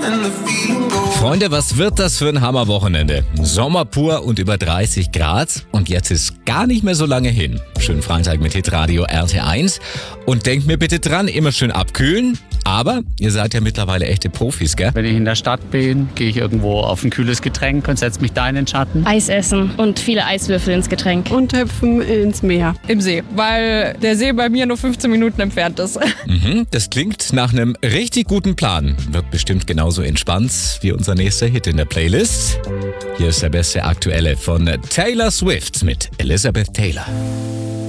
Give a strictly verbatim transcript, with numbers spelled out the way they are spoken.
Freunde, was wird das für ein Hammerwochenende? Sommer pur und über dreißig Grad. Und jetzt ist gar nicht mehr so lange hin. Schönen Freitag mit Hitradio R T eins. Und denkt mir bitte dran, immer schön abkühlen. Aber ihr seid ja mittlerweile echte Profis, gell? Wenn ich in der Stadt bin, gehe ich irgendwo auf ein kühles Getränk und setze mich da in den Schatten. Eis essen und viele Eiswürfel ins Getränk. Und hüpfen ins Meer. Im See, weil der See bei mir nur fünfzehn Minuten entfernt ist. Mhm, das klingt nach einem richtig guten Plan. Wird bestimmt genauso entspannt wie unser nächster Hit in der Playlist. Hier ist der beste Aktuelle von Taylor Swift mit Elizabeth Taylor.